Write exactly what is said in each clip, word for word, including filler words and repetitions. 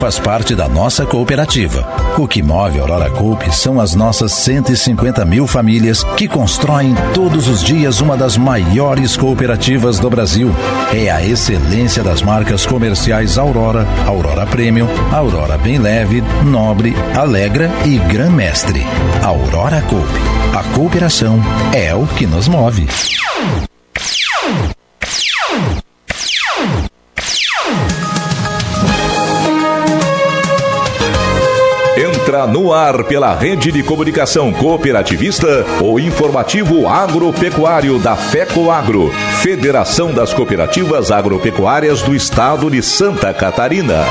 faz parte da nossa cooperativa. O que move a Aurora Coop são as nossas cento e cinquenta mil famílias que constroem todos os dias uma das maiores cooperativas do Brasil. É a excelência das marcas comerciais Aurora, Aurora Premium, Aurora Bem Leve, Nobre, Alegra e Gran Mestre. Aurora Coop. A cooperação é o que nos move. Entra no ar pela rede de comunicação cooperativista o informativo agropecuário da FECOAGRO, Federação das Cooperativas Agropecuárias do Estado de Santa Catarina.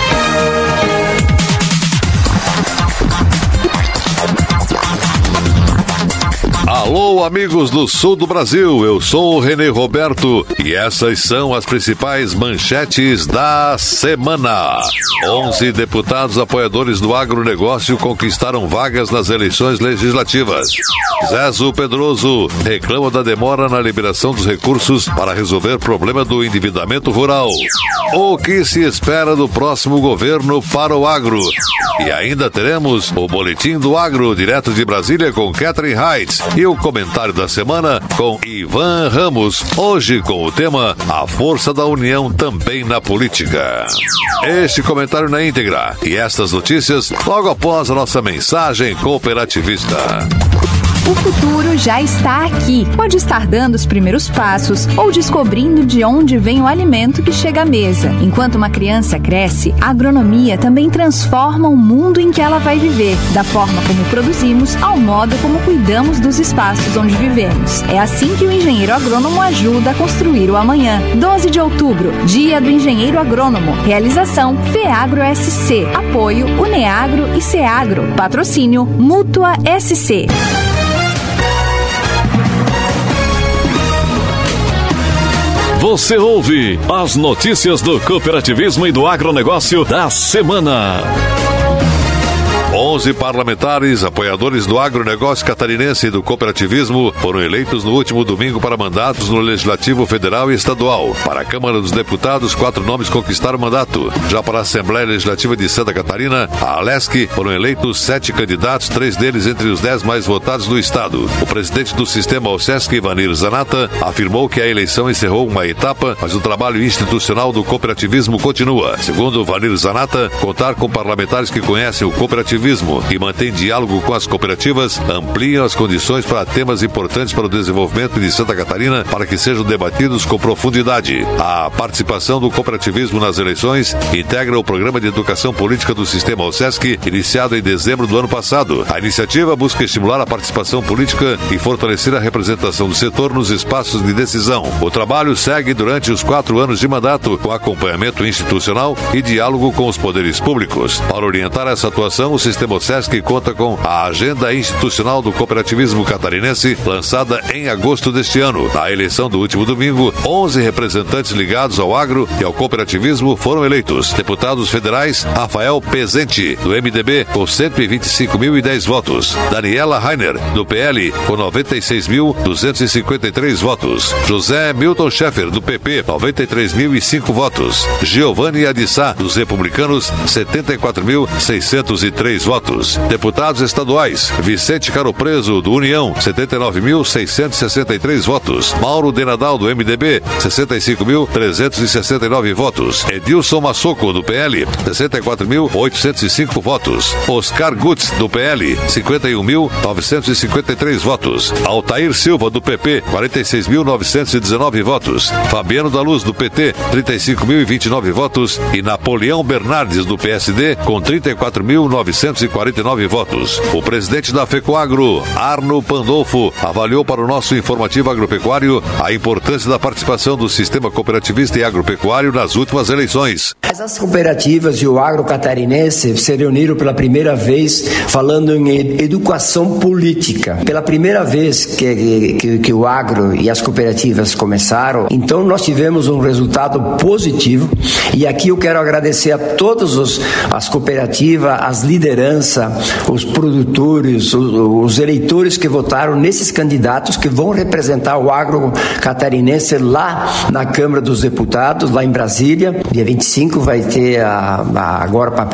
Alô, amigos do sul do Brasil, eu sou o Renê Roberto e essas são as principais manchetes da semana. onze deputados apoiadores do agronegócio conquistaram vagas nas eleições legislativas. Zezo Pedroso reclama da demora na liberação dos recursos para resolver problema do endividamento rural. O que se espera do próximo governo para o agro? E ainda teremos o Boletim do Agro, direto de Brasília, com Catherine Heights, e o comentário da semana com Ivan Ramos, hoje com o tema A Força da União também na Política. Este comentário na íntegra e estas notícias logo após a nossa mensagem cooperativista. O futuro já está aqui. Pode estar dando os primeiros passos ou descobrindo de onde vem o alimento que chega à mesa. Enquanto uma criança cresce, a agronomia também transforma o mundo em que ela vai viver, da forma como produzimos ao modo como cuidamos dos espaços onde vivemos. É assim que o engenheiro agrônomo ajuda a construir o amanhã. doze de outubro, Dia do Engenheiro Agrônomo. Realização FEAGRO S C. Apoio Uneagro e Ceagro. Patrocínio Mútua S C. Você ouve as notícias do cooperativismo e do agronegócio da semana. onze parlamentares, apoiadores do agronegócio catarinense e do cooperativismo, foram eleitos no último domingo para mandatos no Legislativo Federal e Estadual. Para a Câmara dos Deputados, quatro nomes conquistaram mandato. Já para a Assembleia Legislativa de Santa Catarina, a Alesc, foram eleitos sete candidatos, três deles entre os dez mais votados do Estado. O presidente do sistema Alsesc, Vanir Zanata, afirmou que a eleição encerrou uma etapa, mas o trabalho institucional do cooperativismo continua. Segundo Vanir Zanata, contar com parlamentares que conhecem o cooperativismo e mantém diálogo com as cooperativas, ampliam as condições para temas importantes para o desenvolvimento de Santa Catarina para que sejam debatidos com profundidade. A participação do cooperativismo nas eleições integra o Programa de Educação Política do Sistema Alsesc, iniciado em dezembro do ano passado. A iniciativa busca estimular a participação política e fortalecer a representação do setor nos espaços de decisão. O trabalho segue durante os quatro anos de mandato, com acompanhamento institucional e diálogo com os poderes públicos. Para orientar essa atuação, o Sistema Alsesc conta com a Agenda Institucional do Cooperativismo Catarinense, lançada em agosto deste ano. Na eleição do último domingo, onze representantes ligados ao agro e ao cooperativismo foram eleitos. Deputados federais, Rafael Pezente, do M D B, com cento e vinte e cinco mil e dez votos. Daniela Rainer, do P L, com noventa e seis mil duzentos e cinquenta e três votos. José Milton Schaeffer, do P P, noventa e três mil e cinco votos. Giovanni Adissá, dos Republicanos, setenta e quatro mil seiscentos e três votos. Deputados estaduais, Vicente Caropreso, do União, setenta e nove mil seiscentos e sessenta e três votos. Mauro Denadal, do M D B, sessenta e cinco mil trezentos e sessenta e nove votos. Edilson Massoco, do P L, sessenta e quatro mil oitocentos e cinco votos. Oscar Gutz, do P L, cinquenta e um mil novecentos e cinquenta e três votos. Altair Silva, do P P, quarenta e seis mil novecentos e dezenove votos. Fabiano da Luz, do P T, trinta e cinco mil e vinte e nove votos. E Napoleão Bernardes, do P S D, com trinta e quatro mil novecentos e quarenta e nove votos. O presidente da FECOAGRO, Arno Pandolfo, avaliou para o nosso informativo agropecuário a importância da participação do sistema cooperativista e agropecuário nas últimas eleições. As cooperativas e o agro catarinense se reuniram pela primeira vez falando em educação política. Pela primeira vez que, que, que o agro e as cooperativas começaram, então nós tivemos um resultado positivo E aqui eu quero agradecer a todas os, as cooperativas, as lideranças, os produtores, os, os eleitores que votaram nesses candidatos que vão representar o agro catarinense lá na Câmara dos Deputados, lá em Brasília. Dia vinte e cinco vai ter a, a, agora para